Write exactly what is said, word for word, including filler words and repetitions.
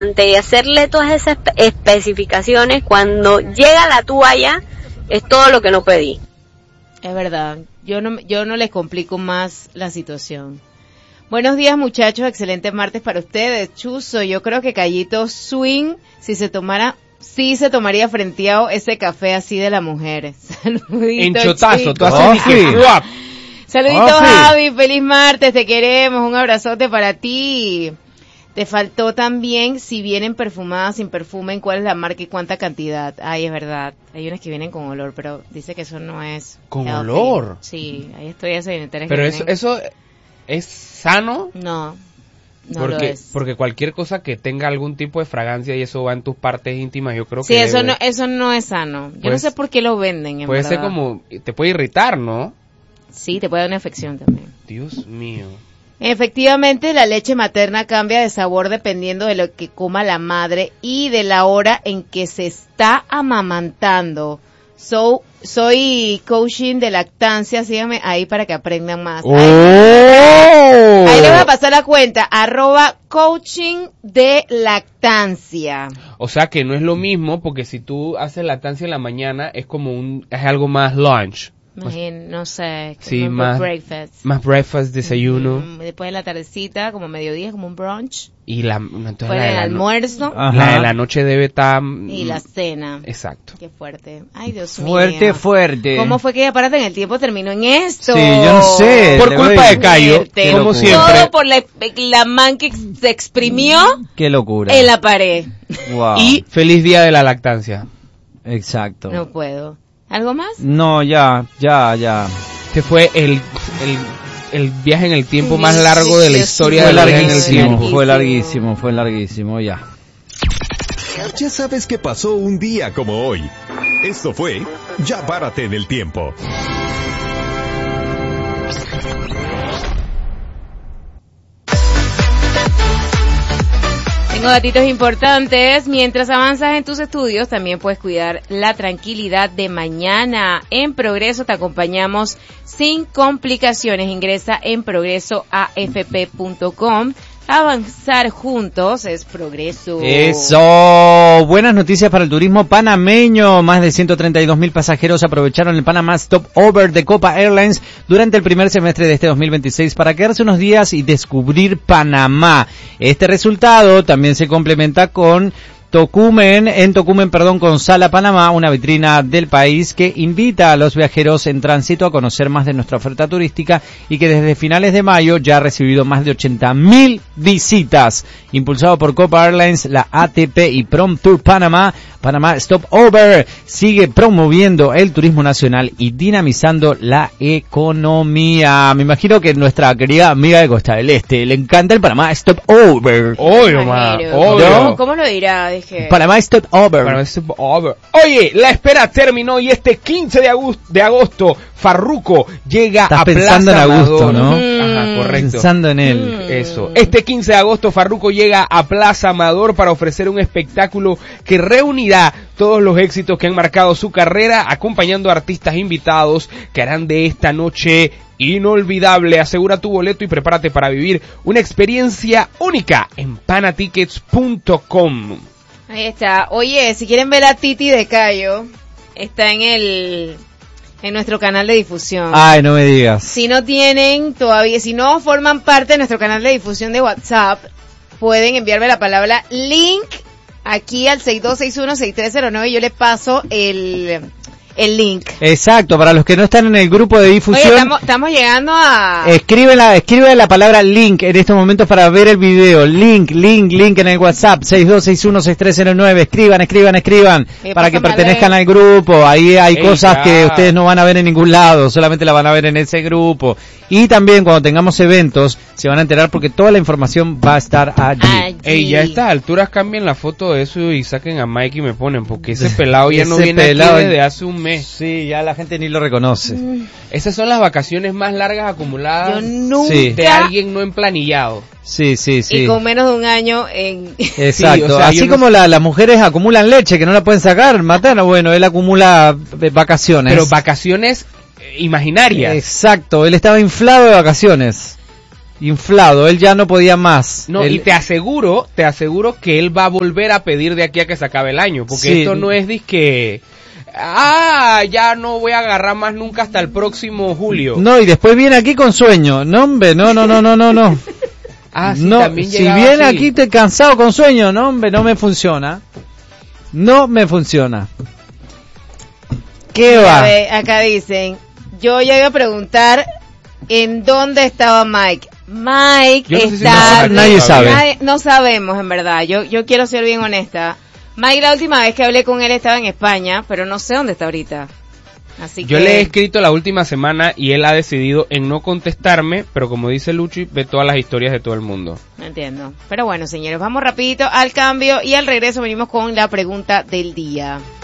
y hacerle todas esas espe- especificaciones, cuando llega la toalla es todo lo que no pedí. Es verdad, yo no, yo no les complico más la situación. Buenos días, muchachos, excelente martes para ustedes. Chuzo, yo creo que Callito Swing, si se tomara, sí se tomaría frenteado ese café así de la mujer. En Saluditos, chotazo, tú chicos. haces Oh, sí. swap. Saluditos, Oh, sí. Javi, feliz martes, te queremos, un abrazote para ti. Te faltó también si vienen perfumadas, sin perfume, cuál es la marca y cuánta cantidad. Ay, es verdad, hay unas que vienen con olor, pero dice que eso no es ¿Con healthy. olor? Sí, hay estudios sanitarios Pero que eso, vienen- eso es sano. No, no porque, lo es. porque cualquier cosa que tenga algún tipo de fragancia y eso va en tus partes íntimas, yo creo Sí, que eso debe- no, eso no es sano. Yo Pues, no sé por qué lo venden, en puede verdad. ser como, te puede irritar, ¿no? Sí, te puede dar una infección también. Dios mío. Efectivamente, la leche materna cambia de sabor dependiendo de lo que coma la madre y de la hora en que se está amamantando. So, soy coaching de lactancia, síganme ahí para que aprendan más. ¡Oh! Ahí, ahí les voy a pasar la cuenta, arroba coaching de lactancia. O sea que no es lo mismo, porque si tú haces lactancia en la mañana, es como un, es algo más lunch. Imagín- no sé, como Sí, un más- breakfast. Más breakfast, desayuno. Mm, después de la tardecita, como mediodía, como un brunch. Y la, entonces Después la, de del la no- almuerzo Ajá. la de la noche debe estar... y la cena. Exacto. Qué fuerte. Ay, Dios Fuerte, mío. fuerte. ¿Cómo fue que Apárate en el Tiempo terminó en esto? Sí, yo no sé. Por le culpa voy- de Cayo, Fuerte. como Qué siempre. Todo por la, la man que se exprimió Qué locura. en la pared. Wow. Y feliz día de la lactancia. Exacto. No puedo. ¿Algo más? No, ya, ya, ya. Este fue el, el, el viaje en el tiempo más largo de la Dios historia mío. de Fue la viaje en el larguísimo, tiempo. fue larguísimo, fue larguísimo, ya. Ya sabes que pasó un día como hoy. Esto fue Ya Párate en el Tiempo. Tengo datitos importantes. Mientras avanzas en tus estudios, también puedes cuidar la tranquilidad de mañana. En Progreso te acompañamos sin complicaciones. Ingresa en progreso a f p punto com. Avanzar juntos es progreso. Eso, buenas noticias para el turismo panameño. Más de ciento treinta y dos mil pasajeros aprovecharon el Panama Stopover de Copa Airlines durante el primer semestre de este dos mil veintiséis para quedarse unos días y descubrir Panamá. Este resultado también se complementa con Tocumen, en Tocumen, perdón, con Sala Panamá, una vitrina del país que invita a los viajeros en tránsito a conocer más de nuestra oferta turística y que desde finales de mayo ya ha recibido más de ochenta mil visitas. Impulsado por Copa Airlines, la A T P y Prom Tour Panamá, Panamá Stopover sigue promoviendo el turismo nacional y dinamizando la economía. Me imagino que nuestra querida amiga de Costa del Este le encanta el Panamá Stopover. Obvio, ma, Imagino. obvio. ¿Cómo, cómo lo dirá? Dije. Panamá Stopover. Para esto- over. Oye, la espera terminó y este quince de agosto, de agosto Farruko llega Estás a pensando Plaza en Augusto, Amador. ¿no? Ajá, correcto. Pensando en él. Eso. Este quince de agosto Farruko llega a Plaza Amador para ofrecer un espectáculo que reunirá todos los éxitos que han marcado su carrera, acompañando a artistas invitados que harán de esta noche inolvidable. Asegura tu boleto y prepárate para vivir una experiencia única en panatickets punto com. Ahí está. Oye, si quieren ver a Titi de Cayo, está en el en nuestro canal de difusión. Ay, no me digas. Si no tienen todavía, si no forman parte de nuestro canal de difusión de WhatsApp, pueden enviarme la palabra link aquí al seis dos seis uno seis tres cero nueve y yo le paso el el link. Exacto, para los que no están en el grupo de Oye, difusión, estamos, estamos llegando a... escribe la, escribe la palabra link en estos momentos para ver el video. Link, link, link en el WhatsApp, seis dos seis uno seis tres cero nueve. Escriban, escriban, escriban, Me para pasa que mal, pertenezcan eh. al grupo. Ahí hay Ey, cosas ya. que ustedes no van a ver en ningún lado, solamente la van a ver en ese grupo. Y también cuando tengamos eventos, se van a enterar porque toda la información va a estar allí. Allí. Ey, ya a estas alturas cambien la foto de eso y saquen a Mike y me ponen, porque ese pelado ya no Ese viene pelado- aquí desde hace un mes. Sí, ya la gente ni lo reconoce. Esas son las vacaciones más largas Yo acumuladas nunca... Sí. de alguien no emplanillado. Sí, sí, sí. Y con menos de un año en... Exacto, Sí, o sea, así yo no como sé- la- las mujeres acumulan leche que no la pueden sacar, materna, bueno, él acumula eh, vacaciones. Pero vacaciones eh, imaginarias. Exacto, él estaba inflado de vacaciones. inflado, él ya no podía más. No, él... y te aseguro, te aseguro que él va a volver a pedir de aquí a que se acabe el año, porque Sí. esto no es disque, ah, ya no voy a agarrar más nunca hasta el próximo julio. No, y después viene aquí con sueño. No, hombre, no, no, no, no, no, no. Ah, sí, no, también si llegaba viene así. aquí te cansado con sueño, no, hombre, no me funciona. No me funciona. ¿Qué A va? ver, acá dicen, yo llegué a preguntar en dónde estaba Mike. Mike Yo no sé si está... no- nadie sabe. Nadie- no sabemos, en verdad. Yo, yo quiero ser bien honesta. Mike, la última vez que hablé con él estaba en España, pero no sé dónde está ahorita. Así Yo que... le he escrito la última semana y él ha decidido en no contestarme, pero como dice Luchi, ve todas las historias de todo el mundo. No entiendo. Pero bueno, señores, vamos rapidito al cambio y al regreso venimos con la pregunta del día.